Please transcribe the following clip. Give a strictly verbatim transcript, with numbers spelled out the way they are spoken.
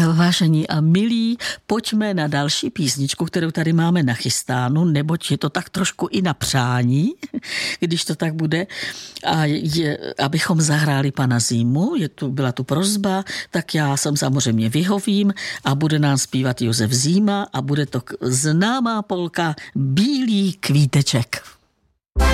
vážení a milí, pojďme na další písničku, kterou tady máme nachystánu, neboť je to tak trošku i na přání, když to tak bude, a je, abychom zahráli Pana Zimu, je tu, byla tu prosba, tak já jsem samozřejmě vyhovím a bude nám zpívat Josef Zima a bude to známá polka Bílý kvíteček.